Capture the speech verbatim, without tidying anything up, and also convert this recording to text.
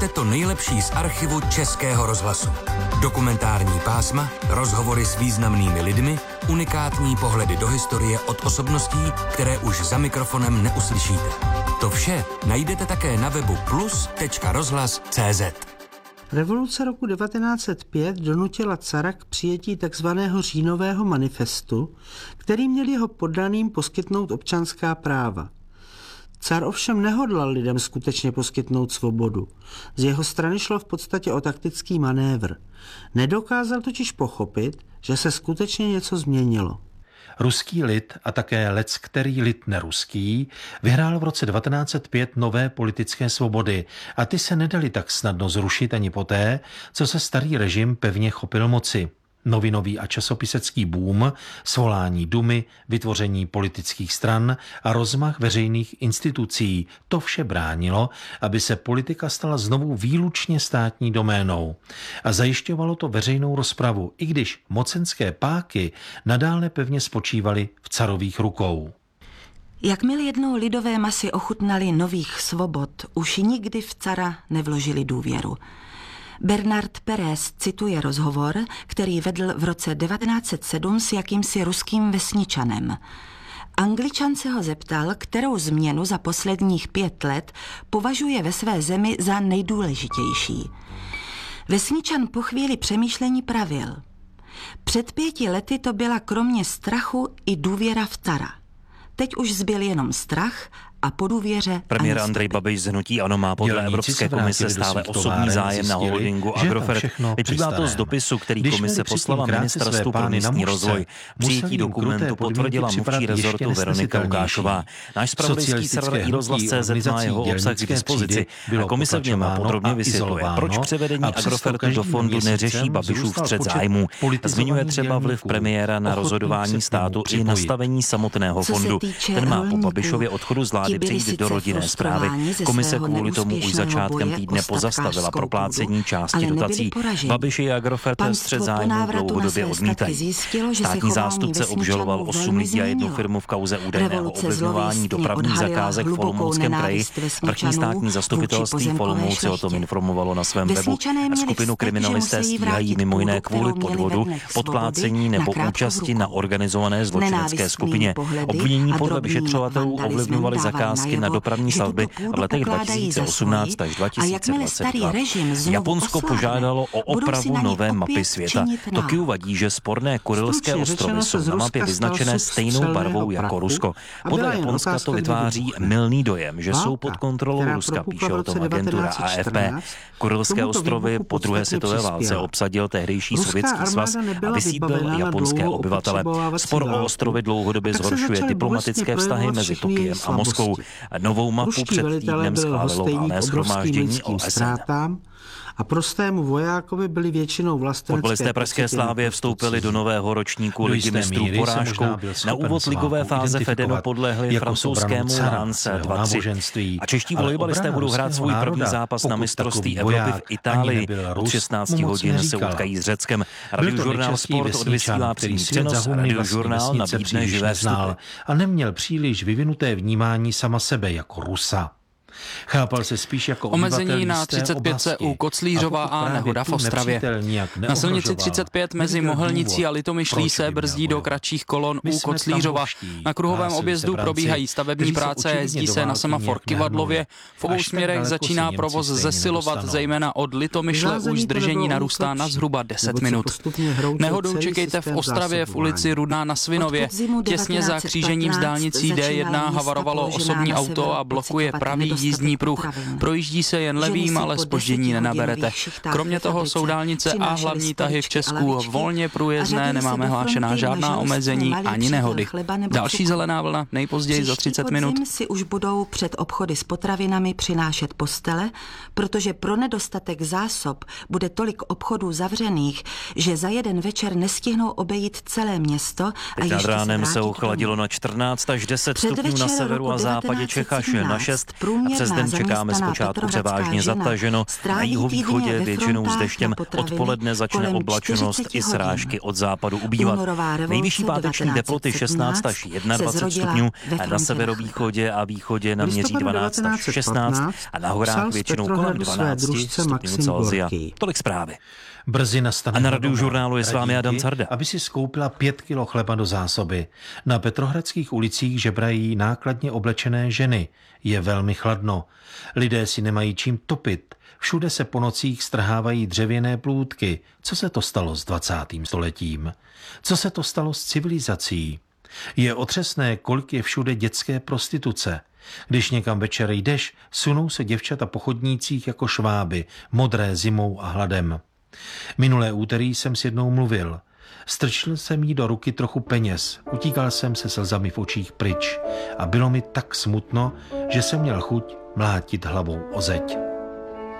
máte to nejlepší z archivu Českého rozhlasu. Dokumentární pásma, rozhovory s významnými lidmi, unikátní pohledy do historie od osobností, které už za mikrofonem neuslyšíte. To vše najdete také na webu plus tečka rozhlas tečka cé zet. Revoluce roku devatenáct set pět donutila cara k přijetí takzvaného říjnového manifestu, který měl jeho poddaným poskytnout občanská práva. Car ovšem nehodlal lidem skutečně poskytnout svobodu. Z jeho strany šlo v podstatě o taktický manévr. Nedokázal totiž pochopit, že se skutečně něco změnilo. Ruský lid a také leckterý lid neruský vyhrál v roce devatenáct set pět nové politické svobody a ty se nedaly tak snadno zrušit ani poté, co se starý režim pevně chopil moci. Novinový a časopisecký boom, svolání dumy, vytvoření politických stran a rozmach veřejných institucí, to vše bránilo, aby se politika stala znovu výlučně státní doménou. A zajišťovalo to veřejnou rozpravu, i když mocenské páky nadále pevně spočívaly v carových rukou. Jakmile jednou lidové masy ochutnali nových svobod, už nikdy v cara nevložili důvěru. Bernard Pérez cituje rozhovor, který vedl v roce devatenáct set sedm s jakýmsi ruským vesničanem. Angličan se ho zeptal, kterou změnu za posledních pět let považuje ve své zemi za nejdůležitější. Vesničan po chvíli přemýšlení pravil. Před pěti lety to byla kromě strachu i důvěra v cara. Teď už zbyl jenom strach a po důvěře. Premiér Andrej Babiš z hnutí ANO má podle Evropské komise stále osobní zájem na holdingu Agrofert. Vyplývá to z dopisu, který komise poslala Ministerstvu pro místní rozvoj. Přijetí dokumentu potvrdila mluvčí rezortu Veronika Lukášová. Náš zpravodajský server iRozhlas tečka cé zet má jeho obsah k dispozici. A komise v něm podrobně vysvětluje, proč převedení Agrofertu do fondu neřeší Babišův střet zájmů. Zmiňuje třeba vliv premiéra na rozhodování státu i nastavení samotného fondu. Ten má po Babišově odchodu z vlády přejít do rodinné správy. Komise kvůli tomu už začátkem týdne pozastavila proplácení části dotací. Babiši a Agrofert střet zájmů dlouhodobě odmítají. Státní zástupce obžaloval osm lidí a jednu firmu v kauze údajného ovlivňování dopravních zakázek v Olomouckém kraji. Vrchní státní zastupitelství v Olomouci o tom informovalo na svém webu. Skupinu kriminalisté stíhají mimo jiné kvůli podvodu, podplácení nebo účasti na organizované zločinecké skupině. Obvinění podle vyšetřovatelů ovlivňovali zakázky na dopravní stavby v letech dva tisíce osmnáct až dva tisíce dvacet dva. Japonsko požádalo o opravu nové mapy světa. Tokiu vadí, že sporné Kurylské ostrovy jsou na mapě vyznačené stejnou barvou jako Rusko. Podle Japonska to vytváří mylný dojem, že jsou pod kontrolou Ruska, píše o tom agentura A F P. Kurylské ostrovy po druhé světové válce obsadil tehdejší Sovětský svaz a vysídlil japonské obyvatele. Spor o ostrovy dlouhodobě zhoršuje diplomatické vztahy mezi Tokiem a Moskvou. Novou mapu před týdnem schválilo valné shromáždění O S N. A prostému vojákovi byli většinou vlastenecké. Fotbalisté Pražské Slávie vstoupili do nového ročníku Ligy mistrů porážkou. Na úvod ligové fáze Fedenu podlehli francouzskému Lance dva tři. A čeští volejbalisté budou hrát svůj první zápas na mistrovství Evropy v Itálii. Od šestnácti hodin se utkají s Řeckem. Radiožurnál Sport odvysílá přímý přenos. Radiožurnál nabídne živé vstupy. A neměl příliš vyvinuté vnímání sama sebe jako Rusa. Chápal se spíš jako omezení na třicet pět C u Koclířova a nehoda v Ostravě. Na silnici třicet pět mezi Mohelnicí a Litomyšlí se brzdí do kratších kolon u Koclířova. Na kruhovém objezdu probíhají stavební práce, jezdí se na semafor Kyvadlově. V obou směrech začíná provoz zesilovat, zejména od Litomyšle už zdržení narůstá na zhruba deset minut. Nehodu čekejte v Ostravě v ulici Rudná na Svinově. Těsně za křížením s dálnicí D jedna havarovalo osobní auto a blokuje pravý jízdní pruh. Projíždí se jen levým, ale zpoždění nenaberete. Kromě toho jsou dálnice a hlavní tahy v Česku volně průjezdné, nemáme hlášená žádná omezení ani nehody. Další zelená vlna nejpozději za třicet minut. Si už budou před obchody s potravinami přinášet postele, protože pro nedostatek zásob bude tolik obchodů zavřených, že za jeden večer nestihnou obejít celé město. Teď nad ránem se ochladilo na čtrnáct až deset stupňů na severu a západě Čech až na šest. Přes den čekáme zpočátku převážně zataženo, na jihovýchodě většinou s deštěm, odpoledne začne oblačenost i srážky od západu ubývat. Nejvyšší páteční teploty šestnáct až dvacet jedna stupňů, a na severovýchodě a východě na měří dvanáct až šestnáct a na horách většinou kolem dvanáct stupňů Celsia. Tolik zprávy. Brzy nastane. A na Radiožurnálu je s vámi Adam Carda. Aby si skoupila pět kilo chleba do zásoby. Na petrohradských ulicích žebrají nákladně oblečené ženy. Je velmi chladno. Lidé si nemají čím topit. Všude se po nocích strhávají dřevěné plůtky. Co se to stalo s dvacátým stoletím? Co se to stalo s civilizací? Je otřesné, kolik je všude dětské prostituce. Když někam večer jdeš, sunou se děvčata po chodnících jako šváby, modré zimou a hladem. Minulé úterý jsem s jednou mluvil. Strčil jsem jí do ruky trochu peněz, utíkal jsem se slzami v očích pryč a bylo mi tak smutno, že jsem měl chuť mlátit hlavou o zeď.